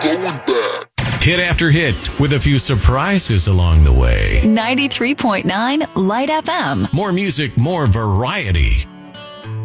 Hit after hit with a few surprises along the way. 93.9 Light FM. More music, more variety.